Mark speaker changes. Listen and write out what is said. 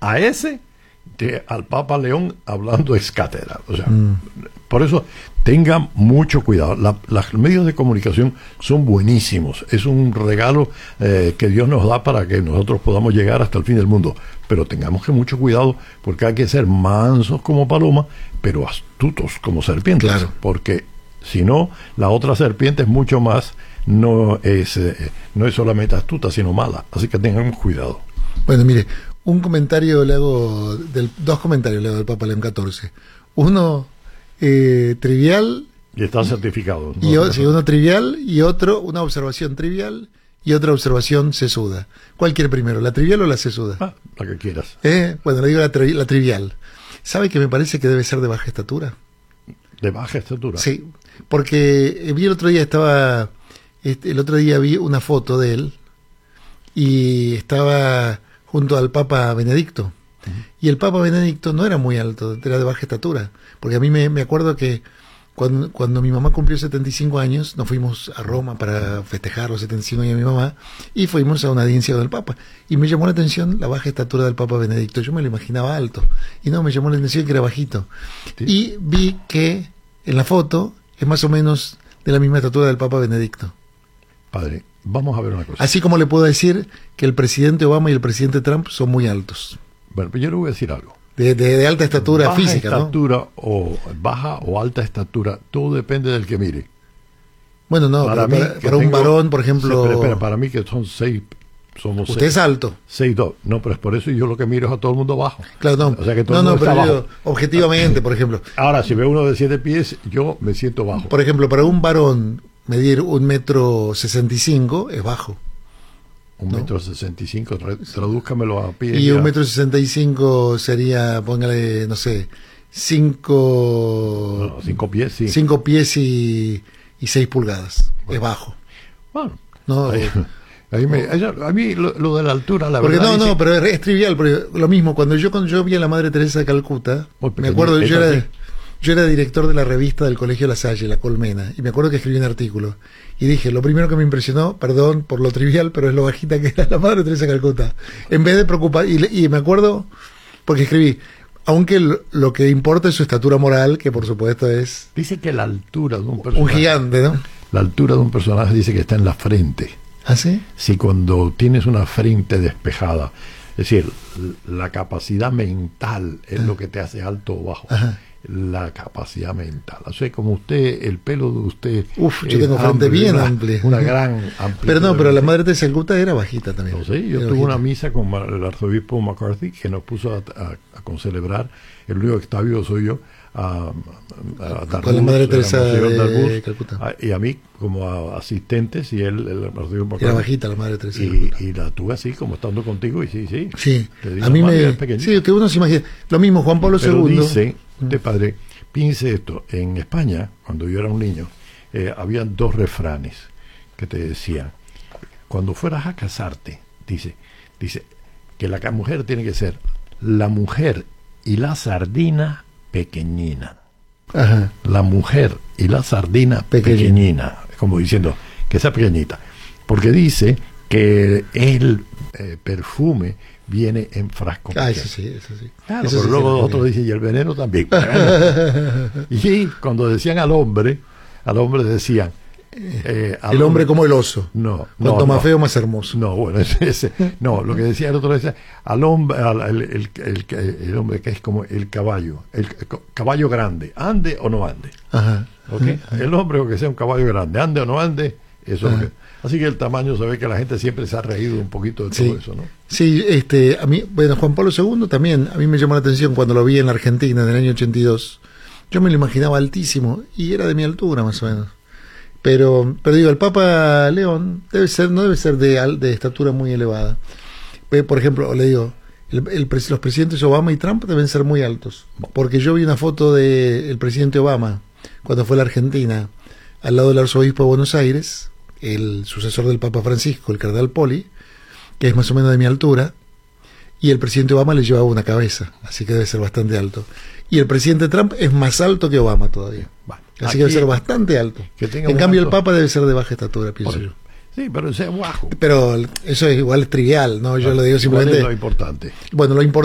Speaker 1: a ese que al Papa León hablando ex cátedra. O sea, por eso tengan mucho cuidado. Los medios de comunicación son buenísimos. Es un regalo que Dios nos da para que nosotros podamos llegar hasta el fin del mundo. Pero tengamos que mucho cuidado, porque hay que ser mansos como paloma, pero astutos como serpientes.
Speaker 2: Claro.
Speaker 1: Porque si no, la otra serpiente es mucho más, no es solamente astuta, sino mala. Así que tengamos cuidado.
Speaker 2: Bueno, mire, dos comentarios le hago del Papa León XIV. Uno trivial.
Speaker 1: Y está certificado, ¿no?
Speaker 2: Y uno trivial y otro, una observación trivial y otra observación sesuda. ¿Cuál quiere primero, la trivial o la sesuda?
Speaker 1: La que quieras.
Speaker 2: Bueno, le digo la trivial. ¿Sabe que me parece que debe ser de baja estatura?
Speaker 1: ¿De baja estatura?
Speaker 2: Sí, porque vi el otro día vi una foto de él y estaba junto al Papa Benedicto. Y el Papa Benedicto no era muy alto, era de baja estatura. Porque a mí me acuerdo que cuando mi mamá cumplió 75 años, nos fuimos a Roma para festejar los 75 años de mi mamá y fuimos a una audiencia del Papa. Y me llamó la atención la baja estatura del Papa Benedicto. Yo me lo imaginaba alto. Y no, me llamó la atención que era bajito. Sí. Y vi que en la foto es más o menos de la misma estatura del Papa Benedicto.
Speaker 1: Padre, vamos a ver una cosa.
Speaker 2: Así como le puedo decir que el presidente Obama y el presidente Trump son muy altos.
Speaker 1: Bueno, pero yo le voy a decir algo.
Speaker 2: De alta estatura
Speaker 1: baja
Speaker 2: física,
Speaker 1: estatura,
Speaker 2: ¿no?
Speaker 1: o baja o alta estatura, todo depende del que mire.
Speaker 2: Bueno, no, para un varón, por ejemplo...
Speaker 1: Espera, para mí que somos
Speaker 2: usted es alto.
Speaker 1: 6'2". No, pero es por eso yo lo que miro es a todo el mundo bajo.
Speaker 2: Claro, no.
Speaker 1: O sea que todo el mundo
Speaker 2: pero
Speaker 1: está bajo.
Speaker 2: Objetivamente, por ejemplo.
Speaker 1: Ahora, si veo uno de 7 pies, yo me siento bajo.
Speaker 2: Por ejemplo, para un varón medir 1,65 m es bajo.
Speaker 1: 1,65 m, tradúzcamelo a pie.
Speaker 2: Y 1,65 m sería, póngale, no sé, 5
Speaker 1: pies, sí.
Speaker 2: 5 pies y 6 pulgadas. Bueno. Es bajo.
Speaker 1: Bueno.
Speaker 2: No,
Speaker 1: a mí lo de la altura, la
Speaker 2: porque
Speaker 1: verdad.
Speaker 2: Pero es trivial, porque lo mismo, cuando yo vi a la Madre Teresa de Calcuta, me acuerdo, yo era director de la revista del Colegio La Salle, La Colmena, y me acuerdo que escribí un artículo. Y dije, lo primero que me impresionó, perdón por lo trivial, pero es lo bajita que era la Madre Teresa de Calcuta. En vez de preocupar, y me acuerdo, porque escribí, aunque lo que importa es su estatura moral, que por supuesto es...
Speaker 1: Dice que la altura de un personaje...
Speaker 2: Un gigante, ¿no?
Speaker 1: La altura de un personaje dice que está en la frente.
Speaker 2: ¿Ah, sí?
Speaker 1: Si cuando tienes una frente despejada, es decir, la capacidad mental es lo que te hace alto o bajo.
Speaker 2: Ajá.
Speaker 1: La capacidad mental. O sea, como usted, el pelo de usted...
Speaker 2: yo tengo frente bien amplia.
Speaker 1: Una gran amplitud.
Speaker 2: Pero la Madre Teresa de Calcuta era bajita también.
Speaker 1: No sé, yo tuve una misa con el arzobispo McCarthy que nos puso a concelebrar, el único que está vivo soy yo,
Speaker 2: con la Madre Teresa de Calcuta.
Speaker 1: Y a mí como asistentes, y él, el arzobispo McCarthy.
Speaker 2: Era bajita la Madre Teresa de Calcuta.
Speaker 1: Y la tuve así, como estando contigo, y sí.
Speaker 2: Sí, a mí sí, que uno se imagina. Lo mismo, Juan Pablo II.
Speaker 1: Dice, padre, piense esto, en España, cuando yo era un niño, habían 2 refranes que te decían, cuando fueras a casarte, dice que la mujer tiene que ser la mujer y la sardina pequeñina.
Speaker 2: Ajá.
Speaker 1: La mujer y la sardina pequeñina, como diciendo que sea pequeñita, porque dice que el perfume viene en frasco.
Speaker 2: Eso sí.
Speaker 1: Claro, pero luego otros dicen, y el veneno también. Y cuando decían al hombre decían...
Speaker 2: el hombre como el oso. Cuanto más feo, más hermoso.
Speaker 1: No, bueno, lo que decía el otro decía, al hombre, el hombre que es como el caballo grande, ande o no ande.
Speaker 2: Ajá.
Speaker 1: ¿Okay? El hombre, o que sea un caballo grande, ande o no ande, eso es lo que... Así que el tamaño, se ve que la gente siempre se ha reído un poquito de todo eso, ¿no?
Speaker 2: Sí, a mí, Juan Pablo II también, a mí me llamó la atención cuando lo vi en la Argentina en el año 82. Yo me lo imaginaba altísimo, y era de mi altura más o menos. Pero digo, el Papa León no debe ser de estatura muy elevada. Por ejemplo, le digo, los presidentes Obama y Trump deben ser muy altos. Porque yo vi una foto del presidente Obama cuando fue a la Argentina, al lado del arzobispo de Buenos Aires, el sucesor del Papa Francisco, el cardenal Poli, que es más o menos de mi altura, y el presidente Obama le llevaba una cabeza, así que debe ser bastante alto. Y el presidente Trump es más alto que Obama todavía. Así que debe ser bastante alto. En cambio, el Papa debe ser de baja estatura, pienso yo.
Speaker 1: Sí, pero ese es bajo.
Speaker 2: Pero eso es igual trivial, ¿no? Yo lo digo simplemente.
Speaker 1: ¿Cuál es lo importante?
Speaker 2: Bueno, lo importante